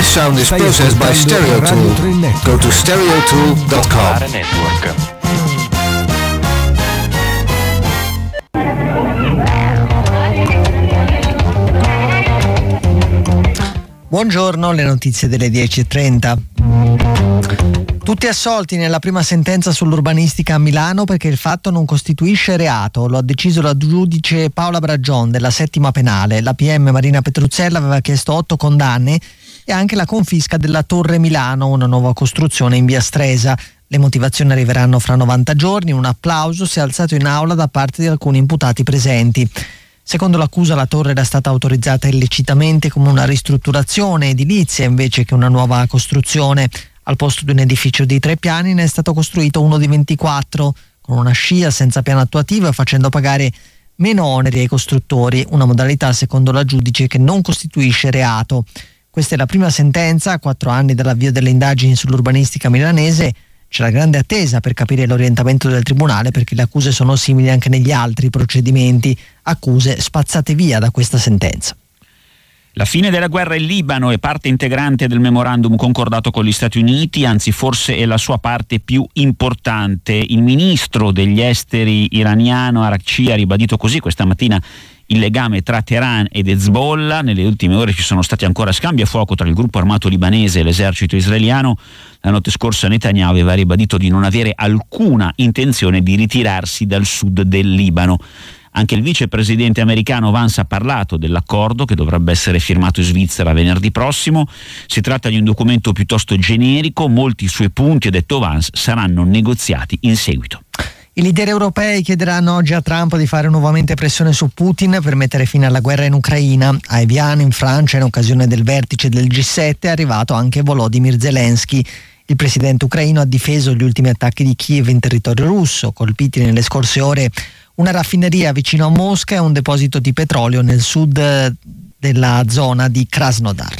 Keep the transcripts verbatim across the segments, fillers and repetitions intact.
This sound is processed by Stereotool. Go to stereotool dot com. Popolare Network. Buongiorno, le notizie delle dieci e trenta. Tutti assolti nella prima sentenza sull'urbanistica a Milano perché il fatto non costituisce reato. Lo ha deciso la giudice Paola Bragion della settima penale. La P M Marina Petruzzella aveva chiesto otto condanne e anche la confisca della Torre Milano, una nuova costruzione in via Stresa. Le motivazioni arriveranno fra novanta giorni. Un applauso si è alzato in aula da parte di alcuni imputati presenti. Secondo l'accusa la torre era stata autorizzata illecitamente come una ristrutturazione edilizia invece che una nuova costruzione. Al posto di un edificio di tre piani ne è stato costruito uno di ventiquattro, con una scia senza piano attuativo e facendo pagare meno oneri ai costruttori, una modalità secondo la giudice che non costituisce reato. Questa è la prima sentenza, a quattro anni dall'avvio delle indagini sull'urbanistica milanese. C'è la grande attesa per capire l'orientamento del tribunale perché le accuse sono simili anche negli altri procedimenti, accuse spazzate via da questa sentenza. La fine della guerra in Libano è parte integrante del memorandum concordato con gli Stati Uniti, anzi forse è la sua parte più importante. Il ministro degli esteri iraniano Araghchi ha ribadito così questa mattina il legame tra Teheran ed Hezbollah. Nelle ultime ore ci sono stati ancora scambi a fuoco tra il gruppo armato libanese e l'esercito israeliano. La notte scorsa Netanyahu aveva ribadito di non avere alcuna intenzione di ritirarsi dal sud del Libano. Anche il vicepresidente americano Vance ha parlato dell'accordo che dovrebbe essere firmato in Svizzera venerdì prossimo. Si tratta di un documento piuttosto generico, molti suoi punti, ha detto Vance, saranno negoziati in seguito. I leader europei chiederanno oggi a Trump di fare nuovamente pressione su Putin per mettere fine alla guerra in Ucraina. A Evian, in Francia, in occasione del vertice del G sette, è arrivato anche Volodymyr Zelensky. Il presidente ucraino ha difeso gli ultimi attacchi di Kiev in territorio russo, colpiti nelle scorse ore una raffineria vicino a Mosca e un deposito di petrolio nel sud della zona di Krasnodar.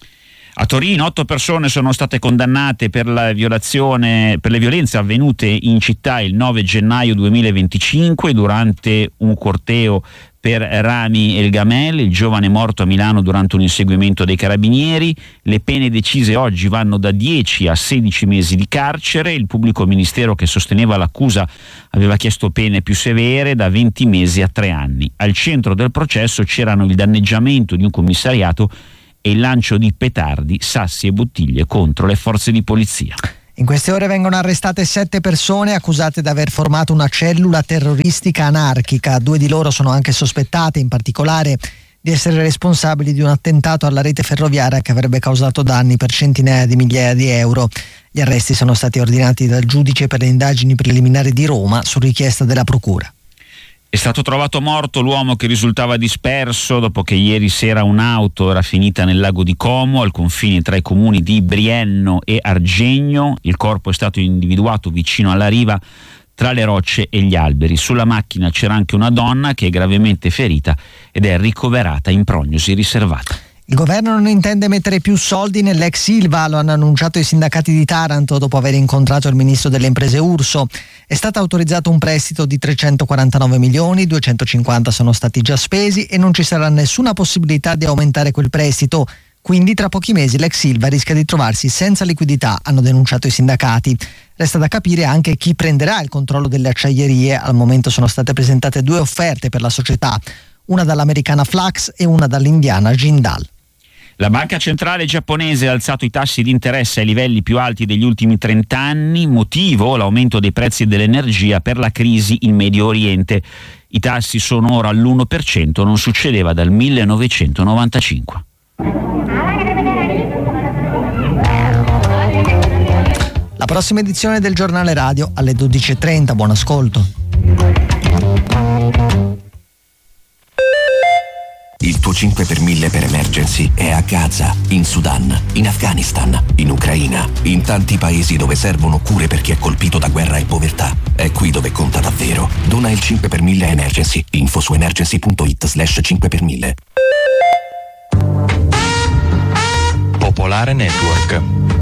A Torino otto persone sono state condannate per la violazione, per le violenze avvenute in città il nove gennaio duemilaventicinque durante un corteo per Rami El Gamel, il giovane morto a Milano durante un inseguimento dei carabinieri. Le pene decise oggi vanno da dieci a sedici mesi di carcere. Il pubblico ministero che sosteneva l'accusa aveva chiesto pene più severe, da venti mesi a tre anni. Al centro del processo c'erano il danneggiamento di un commissariato e il lancio di petardi, sassi e bottiglie contro le forze di polizia. In queste ore vengono arrestate sette persone accusate di aver formato una cellula terroristica anarchica. Due di loro sono anche sospettate, in particolare, di essere responsabili di un attentato alla rete ferroviaria che avrebbe causato danni per centinaia di migliaia di euro. Gli arresti sono stati ordinati dal giudice per le indagini preliminari di Roma su richiesta della procura. È stato trovato morto l'uomo che risultava disperso dopo che ieri sera un'auto era finita nel lago di Como, al confine tra i comuni di Brienno e Argegno. Il corpo è stato individuato vicino alla riva tra le rocce e gli alberi. Sulla macchina c'era anche una donna che è gravemente ferita ed è ricoverata in prognosi riservata. Il governo non intende mettere più soldi nell'ex Ilva, lo hanno annunciato i sindacati di Taranto dopo aver incontrato il ministro delle imprese Urso. È stato autorizzato un prestito di trecentoquarantanove milioni, duecentocinquanta sono stati già spesi e non ci sarà nessuna possibilità di aumentare quel prestito. Quindi tra pochi mesi l'ex Ilva rischia di trovarsi senza liquidità, hanno denunciato i sindacati. Resta da capire anche chi prenderà il controllo delle acciaierie. Al momento sono state presentate due offerte per la società, una dall'americana Flax e una dall'indiana Jindal. La banca centrale giapponese ha alzato i tassi di interesse ai livelli più alti degli ultimi trenta anni, motivo l'aumento dei prezzi dell'energia per la crisi in Medio Oriente. I tassi sono ora all'uno per cento, non succedeva dal millenovecentonovantacinque. La prossima edizione del giornale radio alle dodici e trenta, buon ascolto. Il tuo cinque per mille per emergency è a Gaza, in Sudan, in Afghanistan, in Ucraina, in tanti paesi dove servono cure per chi è colpito da guerra e povertà. È qui dove conta davvero. Dona il cinque per mille a Emergency. Info su emergency punto it slash cinque per mille. Popolare Network.